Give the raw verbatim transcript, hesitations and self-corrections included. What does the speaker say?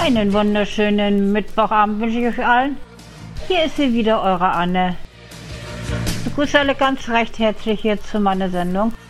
Einen wunderschönen Mittwochabend wünsche ich euch allen. Hier ist sie wieder, eure Anne. Ich begrüße alle ganz recht herzlich hier zu meiner Sendung.